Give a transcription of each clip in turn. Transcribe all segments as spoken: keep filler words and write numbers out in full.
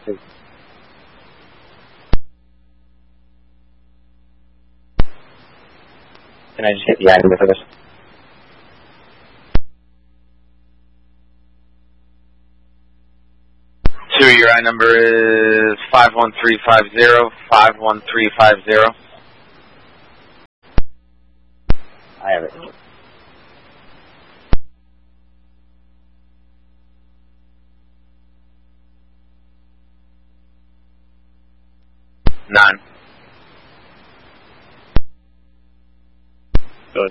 two. Can I just get the I number for this? Two, your I number is five one three five zero, five one three five zero. I have it. Nine. Good.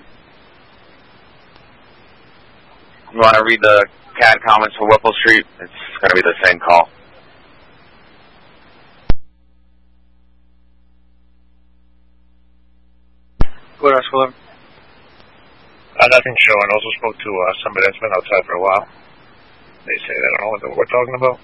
You want to read the C A D comments for Whipple Street? It's going to be the same call. Go ahead, Escalade. Uh, nothing showing. Also spoke to uh, somebody that's been outside for a while. They say they don't know what we're talking about.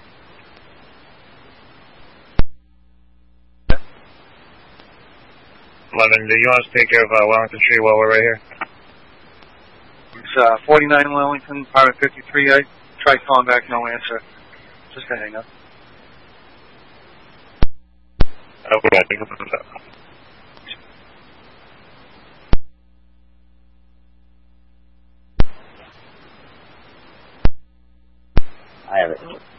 eleven, do you want us to take care of uh, Wellington Street while we're right here? It's uh, forty-nine Wellington, Pirate fifty-three. I tried calling back, no answer. Just a hang up. Okay, I think it's up. I have it.